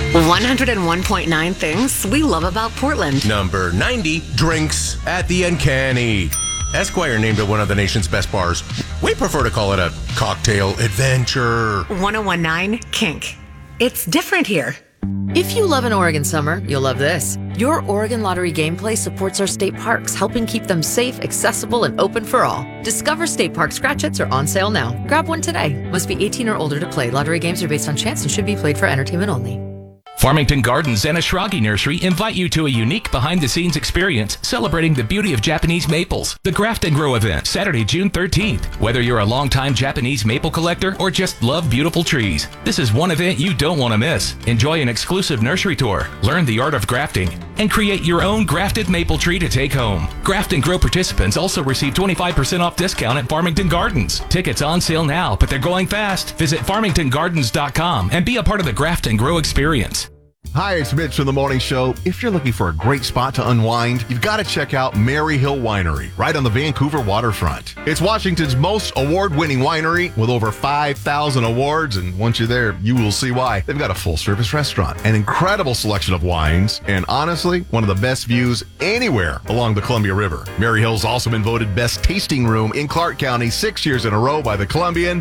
101.9 things we love about Portland. Number 90, drinks at the Uncanny. Esquire named it one of the nation's best bars. We prefer to call it a cocktail adventure. 101.9 Kink. It's different here. If you love an Oregon summer, you'll love this. Your Oregon Lottery gameplay supports our state parks, helping keep them safe, accessible, and open for all. Discover State Park scratch-its are on sale now. Grab one today. Must be 18 or older to play. Lottery games are based on chance and should be played for entertainment only. Farmington Gardens and Ashragi Nursery invite you to a unique behind-the-scenes experience celebrating the beauty of Japanese maples. The Graft and Grow event, Saturday, June 13th. Whether you're a longtime Japanese maple collector or just love beautiful trees, this is one event you don't want to miss. Enjoy an exclusive nursery tour, learn the art of grafting, and create your own grafted maple tree to take home. Graft and Grow participants also receive 25% off discount at Farmington Gardens. Tickets on sale now, but they're going fast. Visit farmingtongardens.com and be a part of the Graft and Grow experience. Hi, it's Mitch from The Morning Show. If you're looking for a great spot to unwind, you've got to check out Mary Hill Winery, right on the Vancouver waterfront. It's Washington's most award-winning winery with over 5,000 awards, and once you're there, you will see why. They've got a full-service restaurant, an incredible selection of wines, and honestly, one of the best views anywhere along the Columbia River. Mary Hill's also been voted best tasting room in Clark County 6 years in a row by the Columbian,